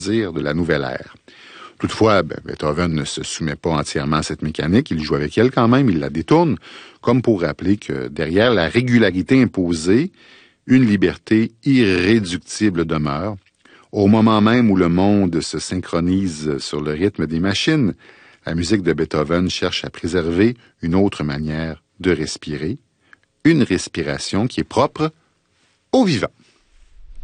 dire de la nouvelle ère. Toutefois, Beethoven ne se soumet pas entièrement à cette mécanique, il joue avec elle quand même, il la détourne, comme pour rappeler que derrière la régularité imposée, une liberté irréductible demeure. Au moment même où le monde se synchronise sur le rythme des machines, la musique de Beethoven cherche à préserver une autre manière de respirer, une respiration qui est propre au vivant.